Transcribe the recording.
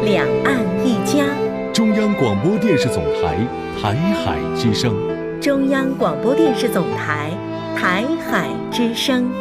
两岸一家。 中央广播电视总台台海之声。 中央广播电视总台台海之声。